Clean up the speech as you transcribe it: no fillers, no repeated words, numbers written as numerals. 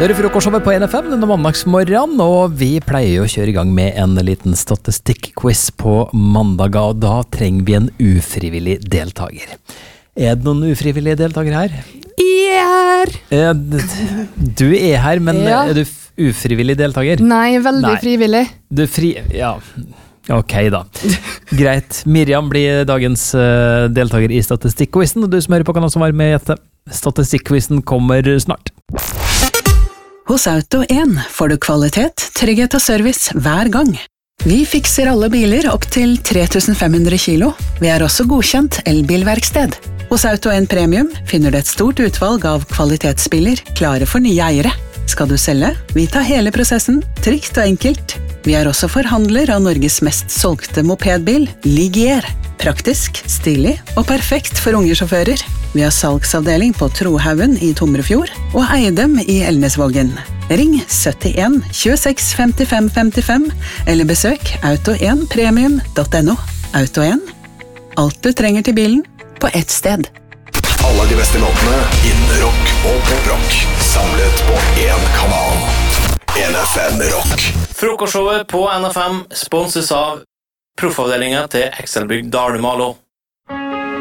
Det frokostshowet på NFM denne mandagsmorgen, og vi pleier å kjøre i gang med en liten statistikk-quiz på mandag, og da trenger vi en ufrivillig deltaker. Det noen ufrivillige deltakere her? Jeg er! Du her, men Ja. du ufrivillig deltaker? Nei, veldig frivillig. Du ja, ok da. Greit, Miriam blir dagens deltaker i statistikk-quizen, og du som hører på kan også være med i dette. Statistikk-quizen kommer snart. Hos Auto1 får du kvalitet, trygghet og service hver gang. Vi fikser alle biler opp til 3500 kilo. Vi er også godkjent elbilverksted. Hos Auto1 Premium finner du et stort utvalg av kvalitetsbiler klare for nye eiere. Skal du selge? Vi tar hele prosessen, trygt og enkelt. Vi er også forhandler av Norges mest solgte mopedbil, Ligier. Praktisk, stilig og perfekt for unge sjåfører. Vi har salgsavdeling på Trohaugen i Tomrefjord og Eidem i Elnesvågen. Ring 71 26 55 55 eller besøk auto1premium.no. Auto1. Alt du trenger til bilen på ett sted. Alle de beste låtene innen rock og poprock samlet på én kanal. NFM Rock. Frokostshowet på NFM sponses av proffavdelingen til Excelbygg Dalmalo.